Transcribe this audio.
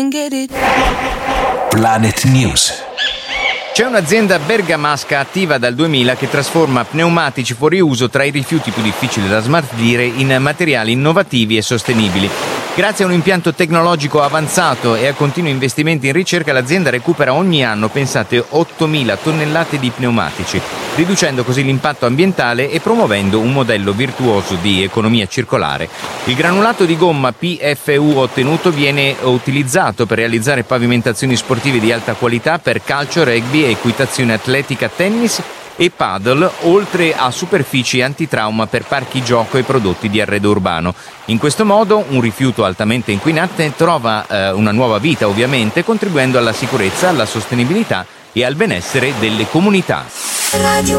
Planet News. C'è un'azienda bergamasca attiva dal 2000 che trasforma pneumatici fuori uso tra i rifiuti più difficili da smaltire in materiali innovativi e sostenibili. Grazie a un impianto tecnologico avanzato e a continui investimenti in ricerca, l'azienda recupera ogni anno, pensate, 8.000 tonnellate di pneumatici, riducendo così l'impatto ambientale e promuovendo un modello virtuoso di economia circolare. Il granulato di gomma PFU ottenuto viene utilizzato per realizzare pavimentazioni sportive di alta qualità per calcio, rugby, equitazione atletica, tennis e paddle, oltre a superfici antitrauma per parchi gioco e prodotti di arredo urbano. In questo modo un rifiuto altamente inquinante trova una nuova vita, ovviamente, contribuendo alla sicurezza, alla sostenibilità e al benessere delle comunità. Radio